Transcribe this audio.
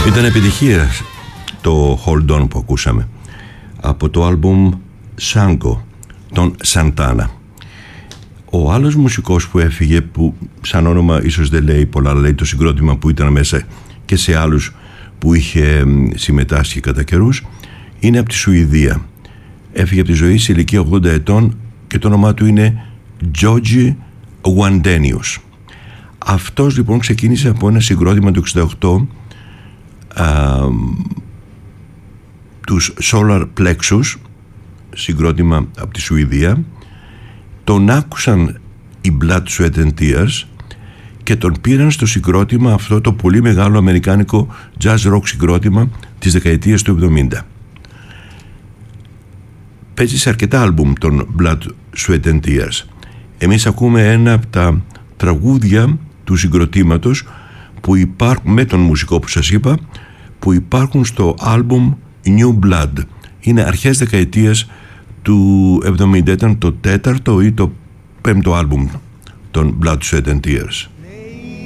Ήταν επιτυχία το Hold On που ακούσαμε από το άλμπουμ Sango των Santana. Ο άλλος μουσικός που έφυγε, που σαν όνομα ίσως δεν λέει πολλά, αλλά λέει το συγκρότημα που ήταν μέσα και σε άλλους που είχε συμμετάσχει κατά καιρούς, είναι από τη Σουηδία. Έφυγε από τη ζωή σε ηλικία 80 ετών και το όνομά του είναι Georgi Wandenius. Αυτός λοιπόν ξεκίνησε από ένα συγκρότημα του 68, τους Solar Plexus, συγκρότημα από τη Σουηδία. Τον άκουσαν οι Blood, Sweat and Tears και τον πήραν στο συγκρότημα αυτό, το πολύ μεγάλο αμερικάνικο jazz rock συγκρότημα της δεκαετίας του 70. Παίζει σε αρκετά άλμπουμ των Blood, Sweat and Tears. Εμείς ακούμε ένα από τα τραγούδια του συγκροτήματος που υπάρχουν, με τον μουσικό που σας είπα, που υπάρχουν στο άλμπουμ New Blood. Είναι αρχές δεκαετίας του 70, ήταν το τέταρτο ή το πέμπτο άλμπουμ των Blood, Sweat and Tears.